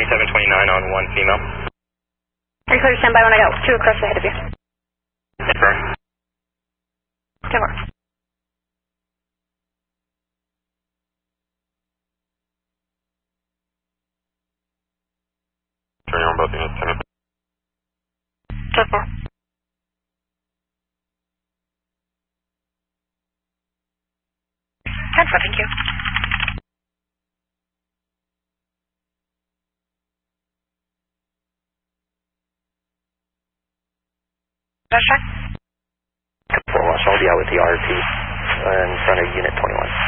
2729 on 1 female. Are you clear to stand by when I got 2 across ahead of you? Confirm. 10-4. Turn on both units, 10-4. 10-4. 10-4, thank you. That's fine. 4 Watch, I'll be out with the RT in front of Unit 21.